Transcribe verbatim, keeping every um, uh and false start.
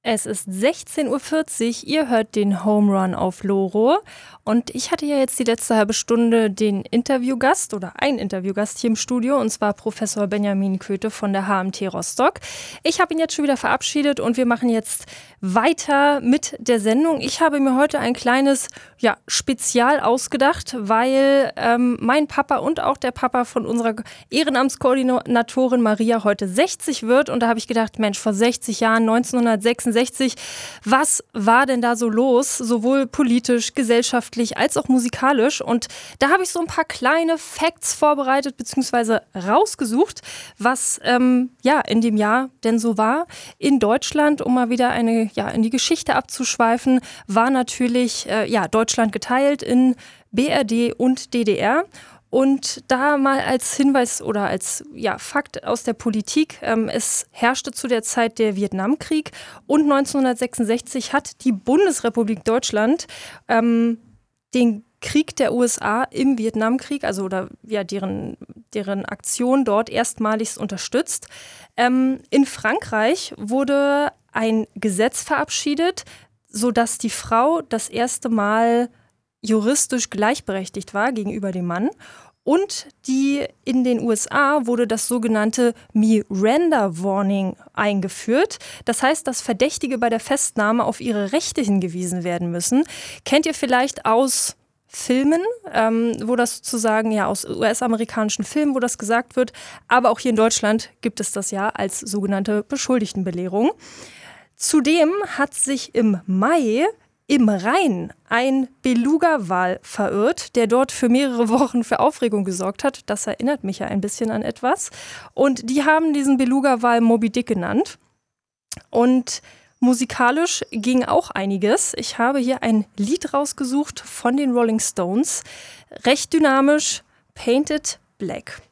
Es ist sechzehn Uhr vierzig, ihr hört den Home Run auf Loro und ich hatte ja jetzt die letzte halbe Stunde den Interviewgast oder einen Interviewgast hier im Studio und zwar Professor Benjamin Köthe von der H M T Rostock. Ich habe ihn jetzt schon wieder verabschiedet und wir machen jetzt weiter mit der Sendung. Ich habe mir heute ein kleines ja, Spezial ausgedacht, weil ähm, mein Papa und auch der Papa von unserer Ehrenamtskoordinatorin Maria heute sechzig wird und da habe ich gedacht, Mensch, vor sechzig Jahren, neunzehnhundertsechsundsechzig, was war denn da so los, sowohl politisch, gesellschaftlich als auch musikalisch? Und da habe ich so ein paar kleine Facts vorbereitet bzw. rausgesucht, was ähm, ja in dem Jahr denn so war. In Deutschland, um mal wieder eine ja in die Geschichte abzuschweifen, war natürlich äh, ja Deutschland geteilt in B R D und D D R. Und da mal als Hinweis oder als ja, Fakt aus der Politik, ähm, es herrschte zu der Zeit der Vietnamkrieg und neunzehnhundertsechsundsechzig hat die Bundesrepublik Deutschland ähm, den Krieg der U S A im Vietnamkrieg, also oder ja, deren, deren Aktion dort erstmalig unterstützt. Ähm, in Frankreich wurde ein Gesetz verabschiedet, sodass die Frau das erste Mal juristisch gleichberechtigt war gegenüber dem Mann. Und die in den U S A wurde das sogenannte Miranda Warning eingeführt. Das heißt, dass Verdächtige bei der Festnahme auf ihre Rechte hingewiesen werden müssen. Kennt ihr vielleicht aus Filmen, ähm, wo das sozusagen, ja, aus U S-amerikanischen Filmen, wo das gesagt wird. Aber auch hier in Deutschland gibt es das ja als sogenannte Beschuldigtenbelehrung. Zudem hat sich im Mai im Rhein ein Beluga-Wal verirrt, der dort für mehrere Wochen für Aufregung gesorgt hat. Das erinnert mich ja ein bisschen an etwas. Und die haben diesen Beluga-Wal Moby Dick genannt. Und musikalisch ging auch einiges. Ich habe hier ein Lied rausgesucht von den Rolling Stones. Recht dynamisch, Painted Black.